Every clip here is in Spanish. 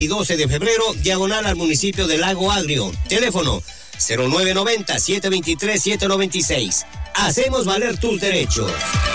y 12 de febrero, diagonal al municipio de Lago Agrio. Teléfono 0990-723-796. Hacemos valer tus derechos.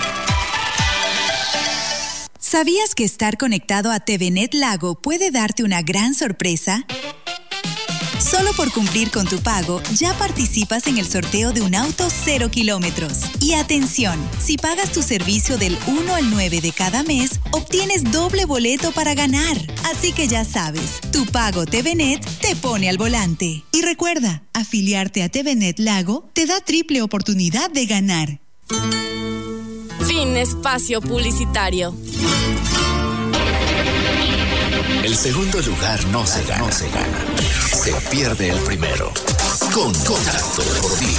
¿Sabías que estar conectado a TVNet Lago puede darte una gran sorpresa? Solo por cumplir con tu pago, ya participas en el sorteo de un auto 0 kilómetros. Y atención, si pagas tu servicio del 1 al 9 de cada mes, obtienes doble boleto para ganar. Así que ya sabes, tu pago TVNet te pone al volante. Y recuerda, afiliarte a TVNet Lago te da triple oportunidad de ganar. Fin espacio publicitario. El segundo lugar no se gana. Se pierde el primero. Contacto Deportivo.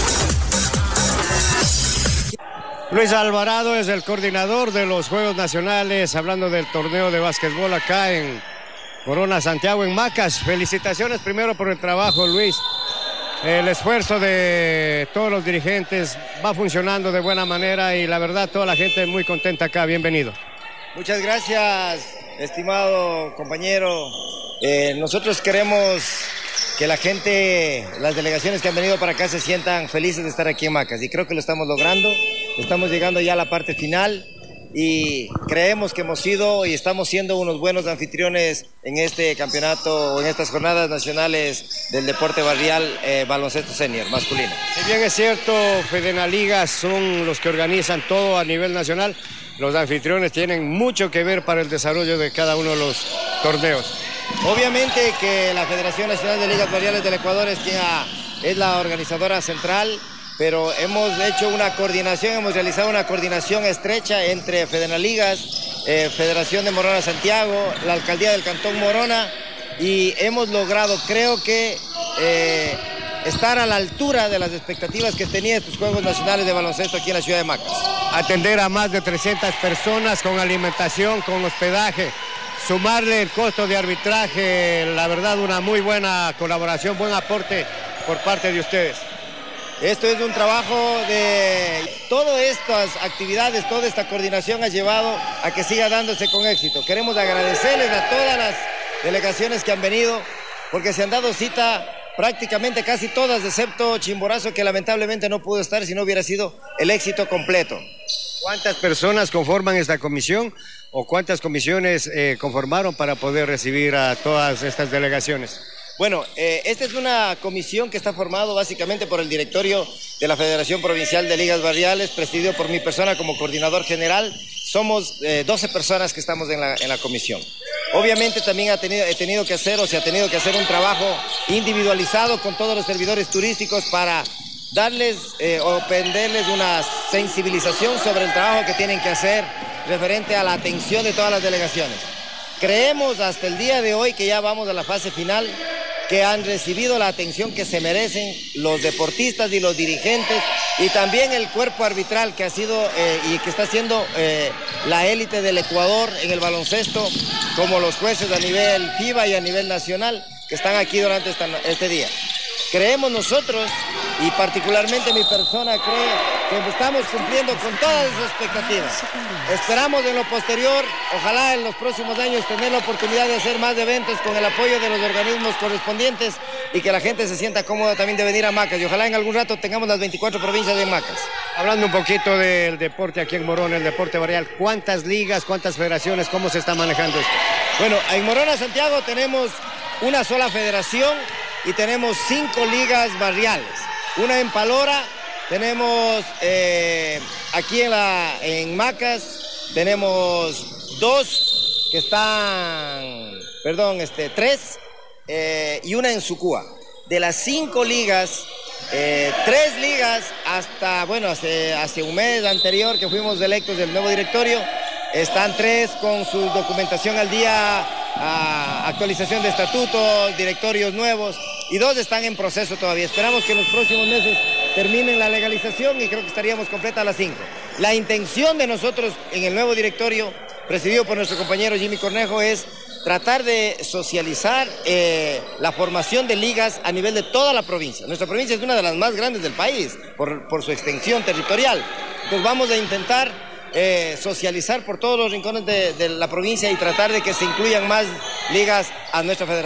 Luis Alvarado es el coordinador de los Juegos Nacionales, hablando del torneo de básquetbol acá en Corona Santiago, en Macas. Felicitaciones primero por el trabajo, Luis. El esfuerzo de todos los dirigentes va funcionando de buena manera y la verdad toda la gente muy contenta acá. Bienvenido. Muchas gracias, estimado compañero. Nosotros queremos que la gente, las delegaciones que han venido para acá se sientan felices de estar aquí en Macas y creo que lo estamos logrando. Estamos llegando ya a la parte final y creemos que hemos sido y estamos siendo unos buenos anfitriones en este campeonato o en estas jornadas nacionales del deporte barrial baloncesto senior masculino. Si bien es cierto, Fedenaligas son los que organizan todo a nivel nacional, los anfitriones tienen mucho que ver para el desarrollo de cada uno de los torneos. Obviamente que la Federación Nacional de Ligas Barriales del Ecuador es la organizadora central, pero hemos hecho una coordinación, hemos realizado una coordinación estrecha entre Fedenaligas, Federación de Morona Santiago, la Alcaldía del Cantón Morona y hemos logrado, creo que, estar a la altura de las expectativas que tenía estos Juegos Nacionales de Baloncesto aquí en la ciudad de Macas. Atender a más de 300 personas con alimentación, con hospedaje, sumarle el costo de arbitraje, la verdad una muy buena colaboración, buen aporte por parte de ustedes. Esto es un trabajo de todas estas actividades, toda esta coordinación ha llevado a que siga dándose con éxito. Queremos agradecerles a todas las delegaciones que han venido porque se han dado cita prácticamente casi todas, excepto Chimborazo, que lamentablemente no pudo estar si no hubiera sido el éxito completo. ¿Cuántas personas conforman esta comisión o cuántas comisiones conformaron para poder recibir a todas estas delegaciones? Bueno, esta es una comisión que está formada básicamente por el directorio de la Federación Provincial de Ligas Barriales, presidido por mi persona como coordinador general. Somos 12 personas que estamos en la comisión. Obviamente también se ha tenido que hacer un trabajo individualizado con todos los servidores turísticos para darles o penderles una sensibilización sobre el trabajo que tienen que hacer referente a la atención de todas las delegaciones. Creemos hasta el día de hoy que ya vamos a la fase final, que han recibido la atención que se merecen los deportistas y los dirigentes y también el cuerpo arbitral que ha sido y que está siendo la élite del Ecuador en el baloncesto, como los jueces a nivel FIBA y a nivel nacional que están aquí durante este día. Creemos nosotros, y particularmente mi persona cree que estamos cumpliendo con todas esas expectativas. Esperamos en lo posterior, ojalá en los próximos años tener la oportunidad de hacer más eventos con el apoyo de los organismos correspondientes y que la gente se sienta cómoda también de venir a Macas y ojalá en algún rato tengamos las 24 provincias de Macas. Hablando un poquito del deporte aquí en Morona, el deporte barrial, ¿cuántas ligas, cuántas federaciones, cómo se está manejando esto? Bueno, en Morona Santiago tenemos una sola federación y tenemos 5 ligas barriales. Una en Palora, tenemos aquí en Macas, tenemos 2 que están, tres, y una en Sucúa. De las 5 ligas, 3 ligas hasta, hace un mes anterior que fuimos electos del nuevo directorio, están 3 con su documentación al día, actualización de estatutos, directorios nuevos, y 2 están en proceso todavía. Esperamos que en los próximos meses terminen la legalización y creo que estaríamos completas las 5. La intención de nosotros en el nuevo directorio, presidido por nuestro compañero Jimmy Cornejo, es tratar de socializar la formación de ligas a nivel de toda la provincia. Nuestra provincia es una de las más grandes del país por su extensión territorial. Entonces vamos a intentar socializar por todos los rincones de la provincia y tratar de que se incluyan más ligas a nuestra federación.